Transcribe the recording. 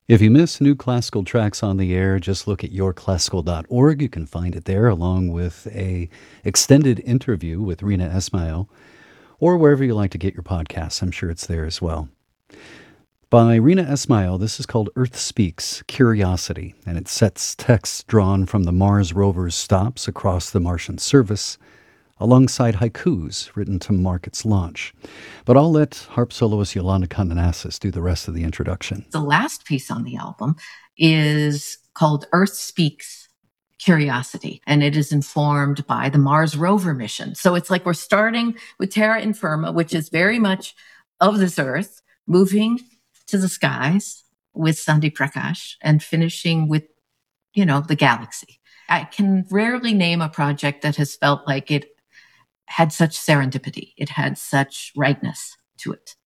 If you miss new classical tracks on the air, just look at yourclassical.org. You can find it there along with a extended interview with Rina Esmail or wherever you like to get your podcasts. I'm sure it's there as well. By Rina Esmail, this is called Earth Speaks Curiosity, and it sets texts drawn from the Mars rover's stops across the Martian surface alongside haikus written to mark its launch. But I'll let harp soloist Yolanda Condenasis do the rest of the introduction. The last piece on the album is called Earth Speaks Curiosity, and it is informed by the Mars rover mission. So it's like we're starting with Terra Infirma, which is very much of this Earth, moving to the skies with Sandy Prakash and finishing with, the galaxy. I can rarely name a project that has felt like it had such serendipity. It had such rightness to it.